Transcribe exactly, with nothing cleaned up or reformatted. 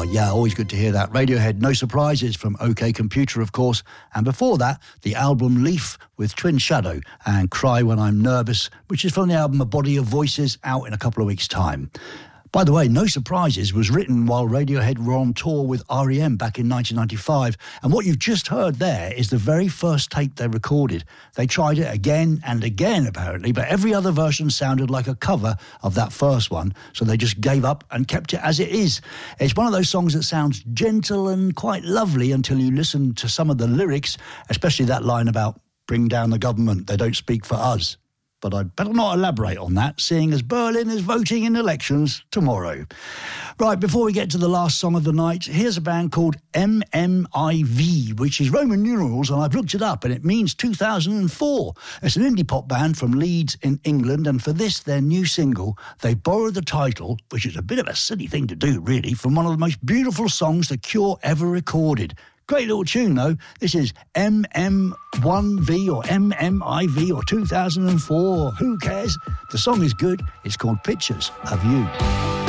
Oh, yeah, always good to hear that. Radiohead, No Surprises from OK Computer, of course. And before that, the album Leaf with Twin Shadow and Cry When I'm Nervous, which is from the album A Body of Voices, out in a couple of weeks' time. By the way, No Surprises was written while Radiohead were on tour with R E M back in nineteen ninety-five. And what you've just heard there is the very first take they recorded. They tried it again and again, apparently, but every other version sounded like a cover of that first one. So they just gave up and kept it as it is. It's one of those songs that sounds gentle and quite lovely until you listen to some of the lyrics, especially that line about bring down the government, they don't speak for us. But I'd better not elaborate on that, seeing as Berlin is voting in elections tomorrow. Right, before we get to the last song of the night, here's a band called M M I V, which is Roman numerals, and I've looked it up, and it means two thousand four. It's an indie pop band from Leeds in England, and for this, their new single, they borrowed the title, which is a bit of a silly thing to do, really, from one of the most beautiful songs The Cure ever recorded. Great little tune, though. This is M M one V or M M I V or two thousand four. Who cares? The song is good. It's called Pictures of You.